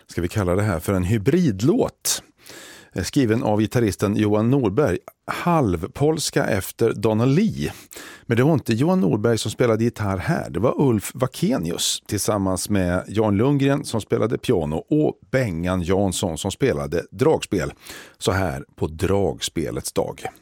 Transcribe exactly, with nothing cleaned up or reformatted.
ska vi kalla det här för en hybridlåt. Skriven av gitarristen Johan Norberg, halvpolska efter Donna Lee. Men det var inte Johan Norberg som spelade gitarr här, det var Ulf Vakenius tillsammans med Jan Lundgren som spelade piano och Bengan Jansson som spelade dragspel. Så här på dragspelets dag.